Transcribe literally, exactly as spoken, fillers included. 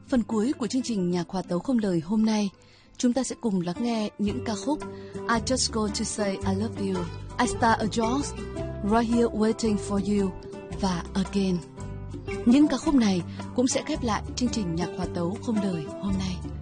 Phần cuối của chương trình Nhạc hòa tấu không lời hôm nay, chúng ta sẽ cùng lắng nghe những ca khúc I Just Go To Say I Love You, I Star Adores, Right Here Waiting For You và Again. Những ca khúc này cũng sẽ khép lại chương trình Nhạc hòa tấu không lời hôm nay.